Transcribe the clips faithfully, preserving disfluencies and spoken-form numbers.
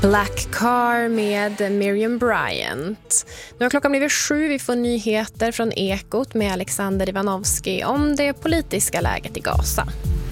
Black Car med Miriam Bryant. Nu har klockan blivit sju. Vi får nyheter från Ekot med Alexander Ivanovski om det politiska läget i Gaza.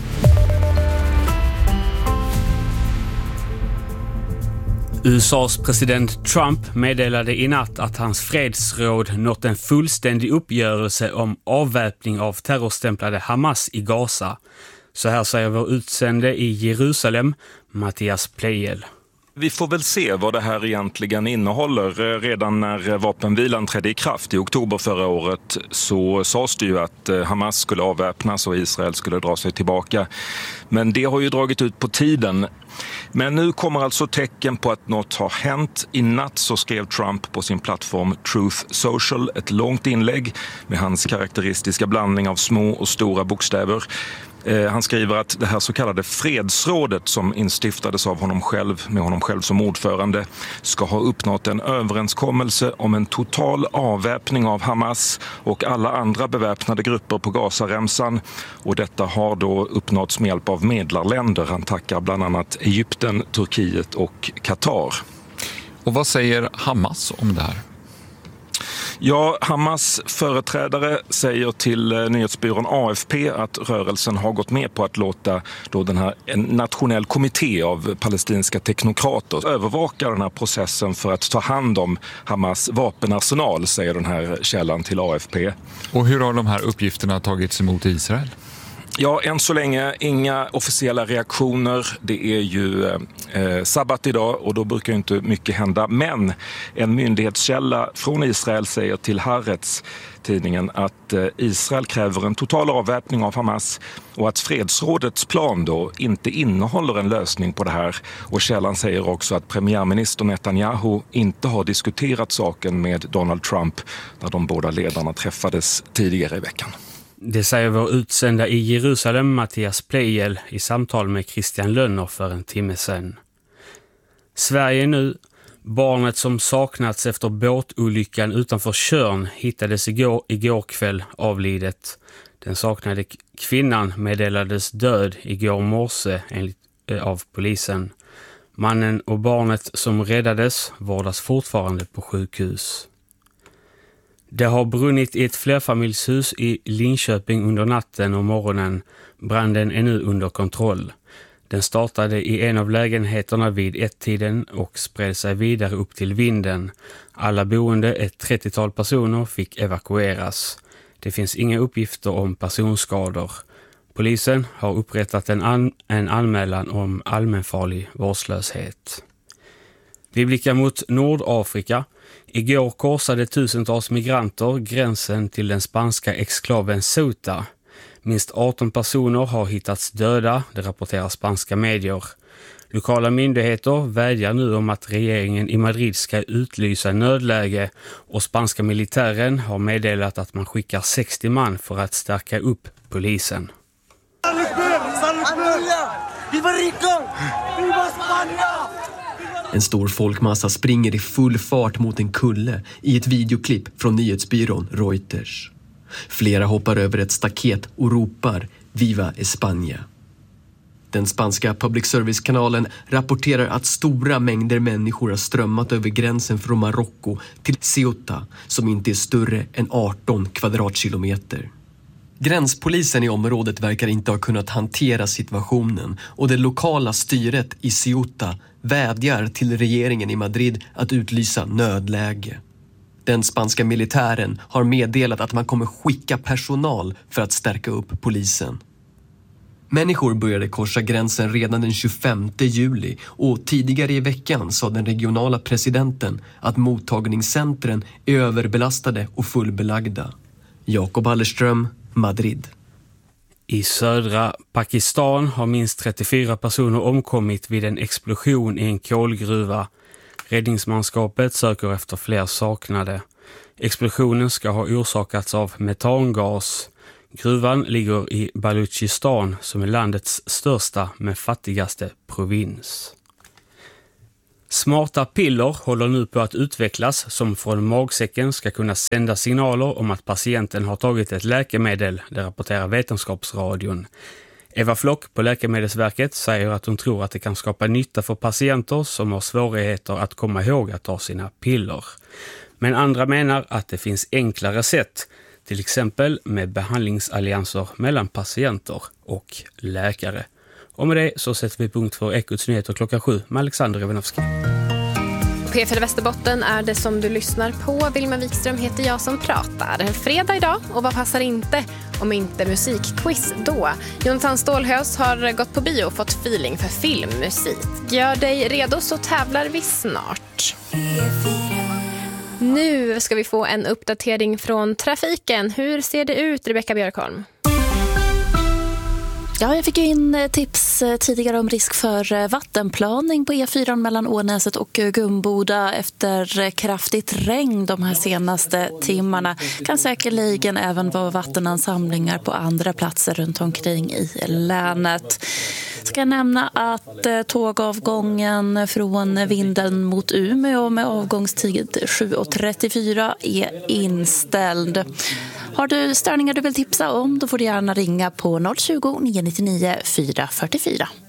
U S A:s president Trump meddelade i natt att hans fredsråd nått en fullständig uppgörelse om avväpning av terrorstämplade Hamas i Gaza. Så här säger vår utsände i Jerusalem, Mattias Plejel. Vi får väl se vad det här egentligen innehåller. Redan när vapenvilan trädde i kraft i oktober förra året så sades det ju att Hamas skulle avväpnas och Israel skulle dra sig tillbaka. Men det har ju dragit ut på tiden. Men nu kommer alltså tecken på att något har hänt. I natt så skrev Trump på sin plattform Truth Social ett långt inlägg med hans karaktäristiska blandning av små och stora bokstäver. Han skriver att det här så kallade fredsrådet som instiftades av honom själv med honom själv som ordförande ska ha uppnått en överenskommelse om en total avväpning av Hamas och alla andra beväpnade grupper på Gazaremsan, och detta har då uppnåtts med hjälp av medlarländer. Han tackar bland annat Egypten, Turkiet och Qatar. Och vad säger Hamas om det här? Ja, Hamas företrädare säger till nyhetsbyrån A F P att rörelsen har gått med på att låta då den här en nationell kommitté av palestinska teknokrater övervaka den här processen för att ta hand om Hamas vapenarsenal, säger den här källan till A F P. Och hur har de här uppgifterna tagits emot i Israel? Ja, än så länge inga officiella reaktioner. Det är ju eh, sabbat idag och då brukar ju inte mycket hända. Men en myndighetskälla från Israel säger till Haaretz, tidningen, att eh, Israel kräver en total avväpning av Hamas och att fredsrådets plan då inte innehåller en lösning på det här. Och källan säger också att premiärminister Netanyahu inte har diskuterat saken med Donald Trump när de båda ledarna träffades tidigare i veckan. Det säger vår utsända i Jerusalem, Mattias Plejel, i samtal med Christian Lönner för en timme sedan. Sverige nu. Barnet som saknats efter båtolyckan utanför Tjörn hittades igår, igår kväll avlidet. Den saknade kvinnan meddelades död igår morse enligt, eh, av polisen. Mannen och barnet som räddades vårdas fortfarande på sjukhus. Det har brunnit i ett flerfamiljshus i Linköping under natten och morgonen. Branden är nu under kontroll. Den startade i en av lägenheterna vid ett-tiden och spred sig vidare upp till vinden. Alla boende, ett trettiotal personer, fick evakueras. Det finns inga uppgifter om personskador. Polisen har upprättat en, an- en anmälan om allmänfarlig vårdslöshet. Vi blickar mot Nordafrika. Igår korsade tusentals migranter gränsen till den spanska exklaven Ceuta. Minst arton personer har hittats döda, det rapporterar spanska medier. Lokala myndigheter vädjar nu om att regeringen i Madrid ska utlysa nödläge och spanska militären har meddelat att man skickar sextio man för att stärka upp polisen. En stor folkmassa springer i full fart mot en kulle i ett videoklipp från nyhetsbyrån Reuters. Flera hoppar över ett staket och ropar Viva España. Den spanska public service-kanalen rapporterar att stora mängder människor har strömmat över gränsen från Marocko till Ceuta, som inte är större än arton kvadratkilometer. Gränspolisen i området verkar inte ha kunnat hantera situationen och det lokala styret i Ceuta vädjar till regeringen i Madrid att utlysa nödläge. Den spanska militären har meddelat att man kommer skicka personal för att stärka upp polisen. Människor började korsa gränsen redan den tjugofemte juli och tidigare i veckan sa den regionala presidenten att mottagningscentren är överbelastade och fullbelagda. Jakob Hallerström, Madrid. I södra Pakistan har minst trettiofyra personer omkommit vid en explosion i en kolgruva. Räddningsmanskapet söker efter fler saknade. Explosionen ska ha orsakats av metangas. Gruvan ligger i Baluchistan som är landets största men fattigaste provins. Smarta piller håller nu på att utvecklas som från magsäcken ska kunna sända signaler om att patienten har tagit ett läkemedel, det rapporterar Vetenskapsradion. Eva Flock på Läkemedelsverket säger att hon tror att det kan skapa nytta för patienter som har svårigheter att komma ihåg att ta sina piller. Men andra menar att det finns enklare sätt, till exempel med behandlingsallianser mellan patienter och läkare. Och med det så sätter vi punkt för Ekots nyheter klockan sju med Alexander Ivanovski. P F L Västerbotten är det som du lyssnar på. Vilma Wikström heter jag som pratar. Fredag idag, och vad passar inte om inte musikquiz då? Jonathan Stålhös har gått på bio och fått feeling för filmmusik. Gör dig redo så tävlar vi snart. Nu ska vi få en uppdatering från trafiken. Hur ser det ut, Rebecka Björkholm? Ja, jag fick ju in tips tidigare om risk för vattenplaning på E fyra mellan Ånäset och Gumboda efter kraftigt regn de här senaste timmarna. Kan säkerligen även vara vattenansamlingar på andra platser runt omkring i länet. Ska jag nämna att tågavgången från Vinden mot Umeå med avgångstid sju trettiofyra är inställd. Har du störningar du vill tipsa om, då får du gärna ringa på noll tjugo, nio nio nio, fyra fyra fyra.